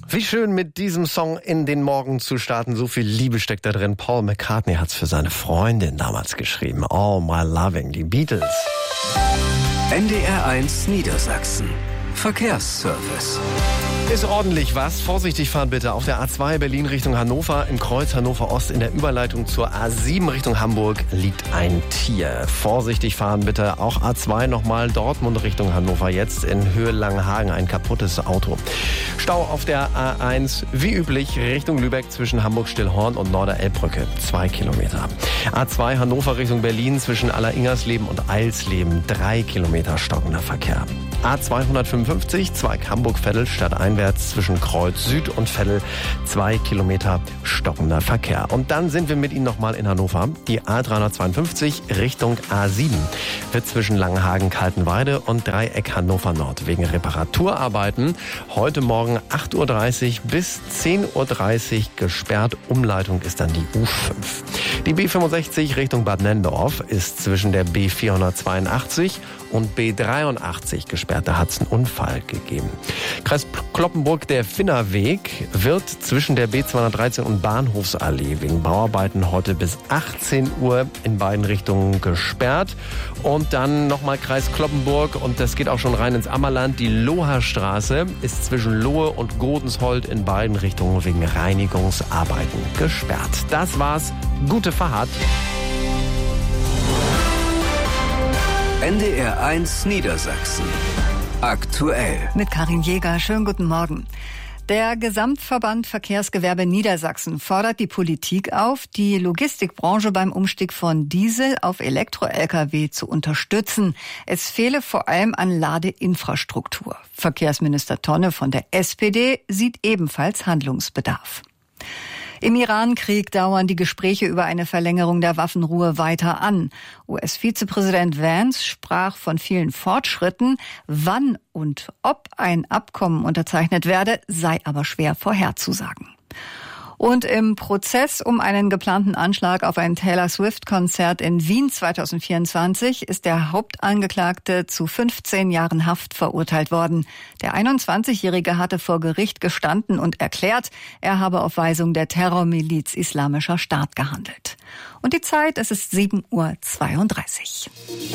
Wie schön, mit diesem Song in den Morgen zu starten. So viel Liebe steckt da drin. Paul McCartney hat's für seine Freundin damals geschrieben. All My Loving, die Beatles. NDR 1 Niedersachsen. Verkehrsservice. Ist ordentlich was. Vorsichtig fahren bitte auf der A2 Berlin Richtung Hannover. Im Kreuz Hannover Ost in der Überleitung zur A7 Richtung Hamburg liegt ein Tier. Vorsichtig fahren bitte. Auch A2 nochmal Dortmund Richtung Hannover. Jetzt in Höhe Langenhagen ein kaputtes Auto. Stau auf der A1 wie üblich Richtung Lübeck zwischen Hamburg-Stillhorn und Norder-Elbbrücke. 2 Kilometer. A2 Hannover Richtung Berlin zwischen Alleringers-Leben und Eilsleben. 3 Kilometer stockender Verkehr. A255 Zweig Hamburg-Veddel stadteinwärts zwischen Kreuz Süd und Veddel 2 Kilometer stockender Verkehr. Und dann sind wir mit Ihnen nochmal in Hannover. Die A352 Richtung A7 wird zwischen Langenhagen-Kaltenweide und Dreieck Hannover Nord wegen Reparaturarbeiten heute Morgen 8.30 Uhr bis 10.30 Uhr gesperrt. Umleitung ist dann die U5. Die B65 Richtung Bad Nenndorf ist zwischen der B482 und B83 gesperrt. Da hat es einen Unfall gegeben. Kreis Cloppenburg, der Finnerweg wird zwischen der B213 und Bahnhofsallee wegen Bauarbeiten heute bis 18 Uhr in beiden Richtungen gesperrt. Und dann nochmal Kreis Cloppenburg und das geht auch schon rein ins Ammerland. Die Loherstraße ist zwischen Lohe und Godensholt in beiden Richtungen wegen Reinigungsarbeiten gesperrt. Das war's. Gute Fahrt. NDR 1 Niedersachsen. Aktuell. Mit Karin Jäger. Schönen guten Morgen. Der Gesamtverband Verkehrsgewerbe Niedersachsen fordert die Politik auf, die Logistikbranche beim Umstieg von Diesel auf Elektro-Lkw zu unterstützen. Es fehle vor allem an Ladeinfrastruktur. Verkehrsminister Tonne von der SPD sieht ebenfalls Handlungsbedarf. Im Iran-Krieg dauern die Gespräche über eine Verlängerung der Waffenruhe weiter an. US-Vizepräsident Vance sprach von vielen Fortschritten. Wann und ob ein Abkommen unterzeichnet werde, sei aber schwer vorherzusagen. Und im Prozess um einen geplanten Anschlag auf ein Taylor Swift-Konzert in Wien 2024 ist der Hauptangeklagte zu 15 Jahren Haft verurteilt worden. Der 21-Jährige hatte vor Gericht gestanden und erklärt, er habe auf Weisung der Terrormiliz Islamischer Staat gehandelt. Und die Zeit, es ist 7.32 Uhr.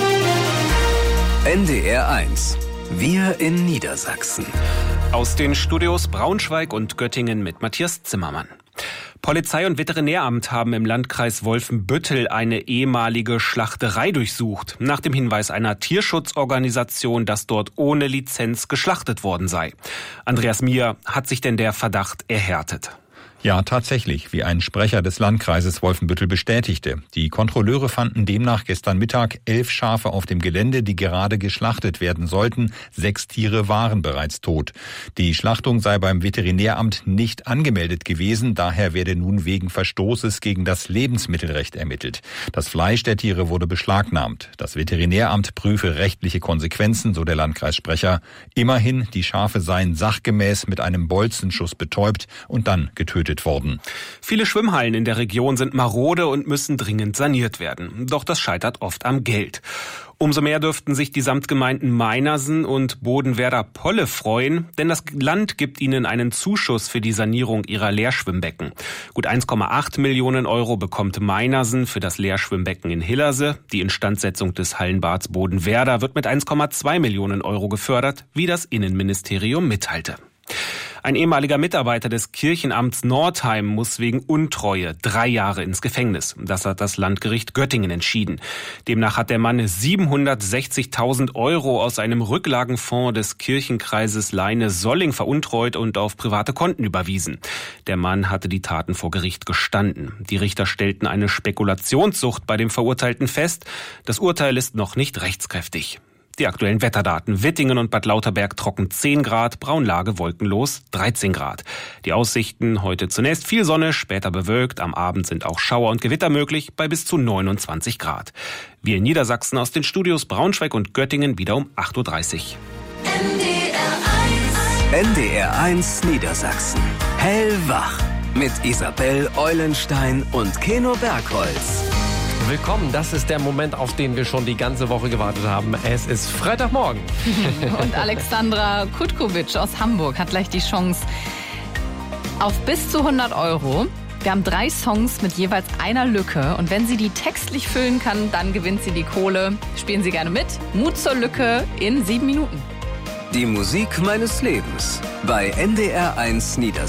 NDR 1. Wir in Niedersachsen. Aus den Studios Braunschweig und Göttingen mit Matthias Zimmermann. Polizei und Veterinäramt haben im Landkreis Wolfenbüttel eine ehemalige Schlachterei durchsucht, nach dem Hinweis einer Tierschutzorganisation, dass dort ohne Lizenz geschlachtet worden sei. Andreas Mier, hat sich denn der Verdacht erhärtet? Ja, tatsächlich, wie ein Sprecher des Landkreises Wolfenbüttel bestätigte. Die Kontrolleure fanden demnach gestern Mittag 11 Schafe auf dem Gelände, die gerade geschlachtet werden sollten. 6 Tiere waren bereits tot. Die Schlachtung sei beim Veterinäramt nicht angemeldet gewesen. Daher werde nun wegen Verstoßes gegen das Lebensmittelrecht ermittelt. Das Fleisch der Tiere wurde beschlagnahmt. Das Veterinäramt prüfe rechtliche Konsequenzen, so der Landkreissprecher. Immerhin, die Schafe seien sachgemäß mit einem Bolzenschuss betäubt und dann getötet worden. Viele Schwimmhallen in der Region sind marode und müssen dringend saniert werden. Doch das scheitert oft am Geld. Umso mehr dürften sich die Samtgemeinden Meinersen und Bodenwerder-Polle freuen, denn das Land gibt ihnen einen Zuschuss für die Sanierung ihrer Leerschwimmbecken. Gut 1,8 Millionen Euro bekommt Meinersen für das Leerschwimmbecken in Hillerse. Die Instandsetzung des Hallenbads Bodenwerder wird mit 1,2 Millionen Euro gefördert, wie das Innenministerium mitteilte. Ein ehemaliger Mitarbeiter des Kirchenamts Nordheim muss wegen Untreue 3 Jahre ins Gefängnis. Das hat das Landgericht Göttingen entschieden. Demnach hat der Mann 760.000 Euro aus einem Rücklagenfonds des Kirchenkreises Leine-Solling veruntreut und auf private Konten überwiesen. Der Mann hatte die Taten vor Gericht gestanden. Die Richter stellten eine Spekulationssucht bei dem Verurteilten fest. Das Urteil ist noch nicht rechtskräftig. Die aktuellen Wetterdaten. Wittingen und Bad Lauterberg trocken 10 Grad, Braunlage wolkenlos 13 Grad. Die Aussichten heute zunächst viel Sonne, später bewölkt. Am Abend sind auch Schauer und Gewitter möglich bei bis zu 29 Grad. Wir in Niedersachsen aus den Studios Braunschweig und Göttingen wieder um 8.30 Uhr. NDR 1 Niedersachsen. Hellwach. Mit Isabel Eulenstein und Keno Bergholz. Willkommen, das ist der Moment, auf den wir schon die ganze Woche gewartet haben. Es ist Freitagmorgen. Und Alexandra Kutkovic aus Hamburg hat gleich die Chance, Auf bis zu 100 €. Wir haben 3 Songs mit jeweils einer Lücke. Und wenn sie die textlich füllen kann, dann gewinnt sie die Kohle. Spielen Sie gerne mit. Mut zur Lücke in 7 Minuten. Die Musik meines Lebens bei NDR 1 Niedersachsen.